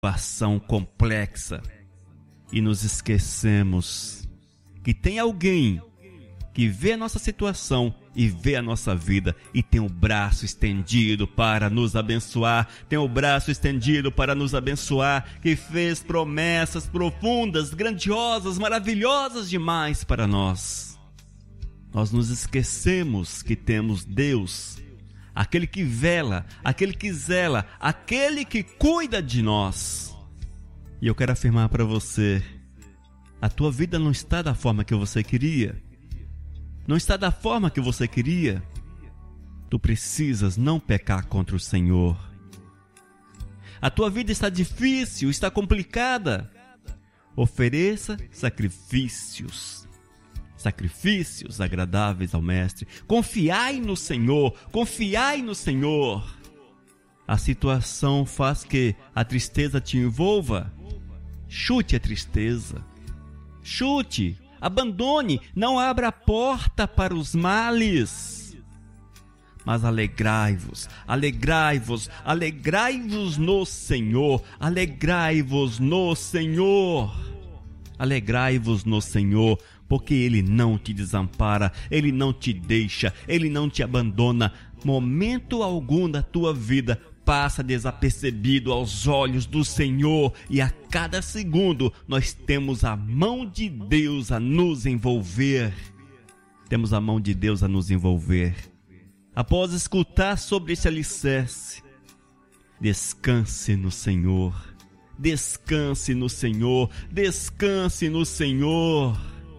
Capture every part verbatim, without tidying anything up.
situação complexa e nos esquecemos que tem alguém que vê a nossa situação e vê a nossa vida e tem o braço estendido para nos abençoar, tem o braço estendido para nos abençoar, que fez promessas profundas, grandiosas, maravilhosas demais para nós. Nós nos esquecemos que temos Deus, aquele que vela, aquele que zela, aquele que cuida de nós. E eu quero afirmar para você, a tua vida não está da forma que você queria. Não está da forma que você queria. Tu precisas não pecar contra o Senhor. A tua vida está difícil, está complicada. Ofereça sacrifícios. Sacrifícios agradáveis ao Mestre. Confiai no Senhor, confiai no Senhor. A situação faz que a tristeza te envolva. Chute a tristeza. Chute, abandone, não abra a porta para os males. Mas alegrai-vos, alegrai-vos, alegrai-vos no Senhor, alegrai-vos no Senhor. Alegrai-vos no Senhor, porque Ele não te desampara, Ele não te deixa, Ele não te abandona. Momento algum da tua vida passa desapercebido aos olhos do Senhor, e a cada segundo nós temos a mão de Deus a nos envolver. Temos a mão de Deus a nos envolver. Após escutar sobre esse alicerce, descanse no Senhor, descanse no Senhor, descanse no Senhor.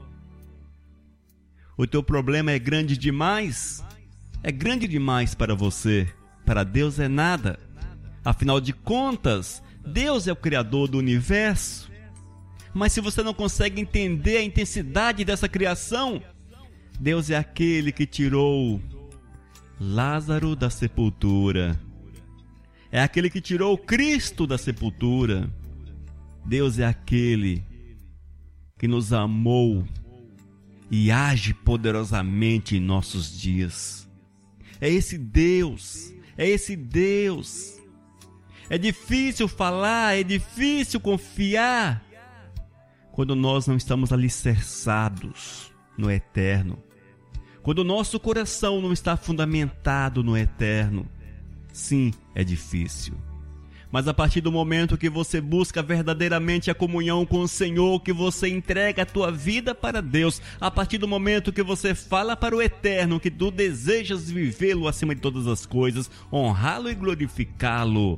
O teu problema é grande demais? É grande demais para você. Para Deus é nada. Afinal de contas, Deus é o Criador do universo. Mas se você não consegue entender a intensidade dessa criação, Deus é aquele que tirou Lázaro da sepultura. É aquele que tirou Cristo da sepultura. Deus é aquele que nos amou e age poderosamente em nossos dias. É esse Deus, é esse Deus. É difícil falar, é difícil confiar quando nós não estamos alicerçados no eterno. Quando o nosso coração não está fundamentado no eterno. Sim, é difícil. Mas a partir do momento que você busca verdadeiramente a comunhão com o Senhor, que você entrega a tua vida para Deus, a partir do momento que você fala para o Eterno que tu desejas vivê-lo acima de todas as coisas, honrá-lo e glorificá-lo,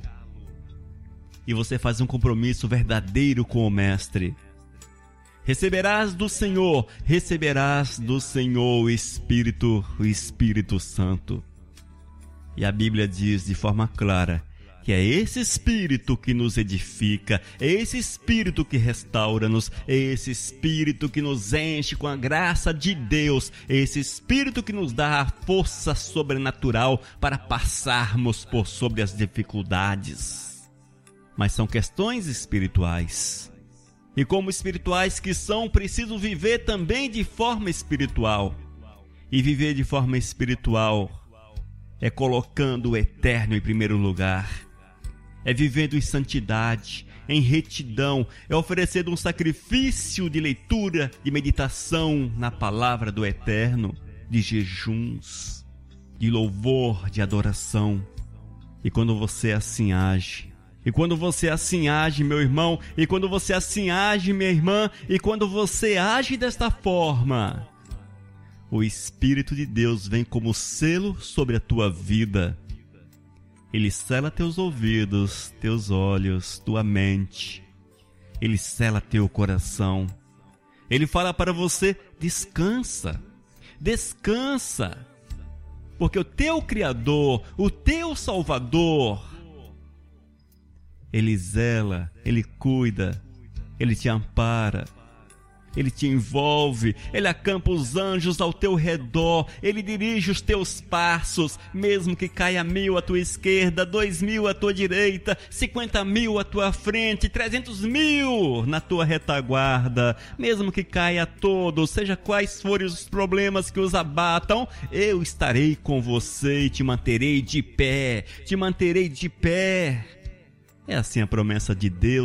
e você faz um compromisso verdadeiro com o Mestre, receberás do Senhor, receberás do Senhor o Espírito, o Espírito Santo. E a Bíblia diz de forma clara que é esse Espírito que nos edifica, é esse Espírito que restaura-nos, é esse Espírito que nos enche com a graça de Deus, é esse Espírito que nos dá a força sobrenatural para passarmos por sobre as dificuldades. Mas são questões espirituais. E como espirituais que são, precisam viver também de forma espiritual. E viver de forma espiritual é colocando o eterno em primeiro lugar. É vivendo em santidade, em retidão, é oferecendo um sacrifício de leitura, de meditação na palavra do Eterno, de jejuns, de louvor, de adoração. E quando você assim age, e quando você assim age, meu irmão, e quando você assim age, minha irmã, e quando você age desta forma, o Espírito de Deus vem como selo sobre a tua vida. Ele sela teus ouvidos, teus olhos, tua mente. Ele sela teu coração. Ele fala para você, descansa, descansa. Porque o teu Criador, o teu Salvador, Ele zela, Ele cuida, Ele te ampara. Ele te envolve, Ele acampa os anjos ao teu redor, Ele dirige os teus passos, mesmo que caia mil à tua esquerda, dois mil à tua direita, cinquenta mil à tua frente, trezentos mil na tua retaguarda, mesmo que caia todos, seja quais forem os problemas que os abatam, eu estarei com você e te manterei de pé, te manterei de pé. É assim a promessa de Deus.